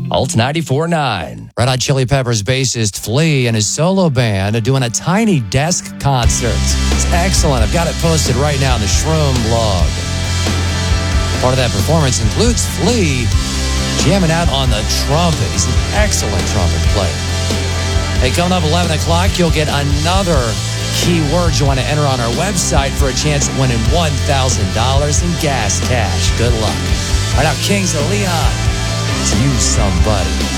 Alt 94.9. Red Hot Chili Peppers bassist Flea and his solo band are doing a Tiny Desk concert. It's excellent. I've got it posted right now on the Shroom blog. Part of that performance includes Flea jamming out on the trumpet. He's an excellent trumpet player. Hey, coming up 11 o'clock, you'll get another keyword you want to enter on our website for a chance at winning $1,000 in gas cash. Good luck. All right, now, Kings of Leon. It's You Somebody.